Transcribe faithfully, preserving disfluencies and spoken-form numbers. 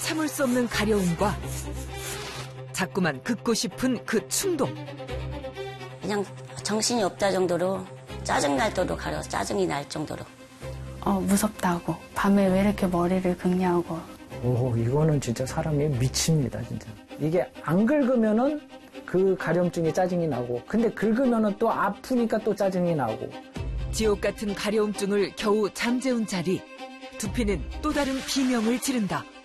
참을 수 없는 가려움과 자꾸만 긋고 싶은 그 충동. 그냥 정신이 없다 정도로 짜증날 정도로 가려 짜증이 날 정도로. 어, 무섭다고. 밤에 왜 이렇게 머리를 긁냐고. 오, 이거는 진짜 사람이 미칩니다, 진짜. 이게 안 긁으면은 그 가려움증에 짜증이 나고, 근데 긁으면은 또 아프니까 또 짜증이 나고. 지옥 같은 가려움증을 겨우 잠재운 자리. 두피는 또 다른 비명을 지른다.